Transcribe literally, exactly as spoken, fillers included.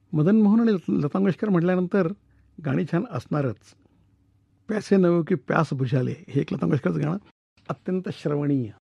मदन मोहन आणि लता मंगेशकर म्हटल्यानंतर गाणी छान असणारच. प्यासे नवो की प्यास बुझाले हे एक लता मंगेशकरचं गाणं अत्यंत श्रवणीय.